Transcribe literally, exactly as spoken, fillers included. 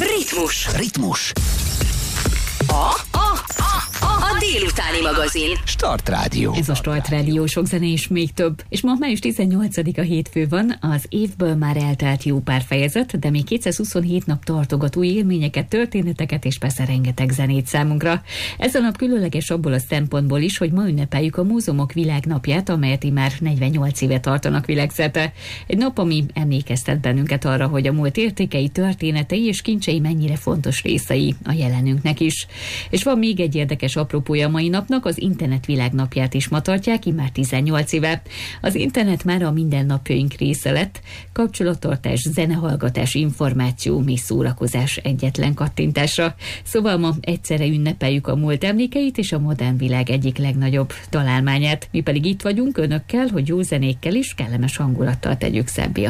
Ritmus. Ritmus. A, a, a, a délutáni magazin. Start Rádió. Ez a Start Rádió, sok zene és még több. És ma május tizennyolcadika hétfő van, az évből már eltelt jó pár fejezet, de még kétszázhuszonhét nap tartogat új élményeket, történeteket és persze rengeteg zenét számunkra. Ez a nap különleges abból a szempontból is, hogy ma ünnepeljük a Múzeumok Világnapját, amelyet már negyvennyolc éve tartanak világszerte. Egy nap, ami emlékeztet bennünket arra, hogy a múlt értékei, történetei és kincsei mennyire fontos részei a jelenünknek is. És van még egy érdekes apropója a mai napnak, az Internet Világnapját is ma tartják, immár tizennyolc éve. Az internet már a mindennapjaink része lett, kapcsolattartás, zenehallgatás, információ, és szórakozás egyetlen kattintásra. Szóval ma egyszerre ünnepeljük a múlt emlékeit és a modern világ egyik legnagyobb találmányát. Mi pedig itt vagyunk önökkel, hogy jó zenékkel is kellemes hangulattal tegyük szebbé a